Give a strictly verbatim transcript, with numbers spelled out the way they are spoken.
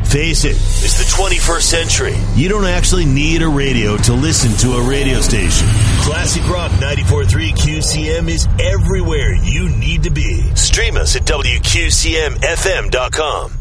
Face it, it's the twenty-first century. You don't actually need a radio to listen to a radio station. Classic Rock ninety-four point three Q C M is everywhere you need to be. Stream us at W Q C M F M dot com.